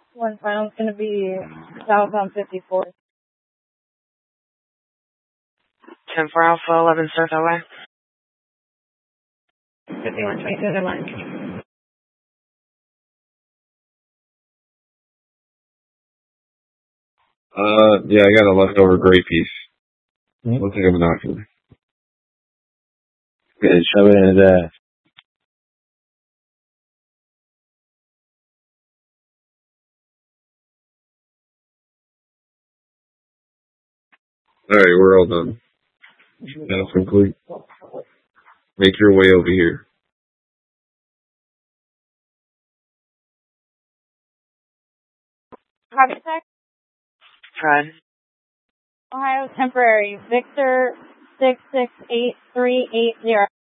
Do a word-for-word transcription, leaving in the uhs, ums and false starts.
One final's going to be southbound fifty-four. ten four Alpha, eleven Surf L A. fifty-one twenty-two, good line. Uh, yeah, I got a leftover gray piece. Mm-hmm. Looks like a binocular. Good, shove it in his ass. Alright, we're all done. That's complete. Make your way over here. Copy check. Fred. Ohio temporary. Victor six six eight three eight zero.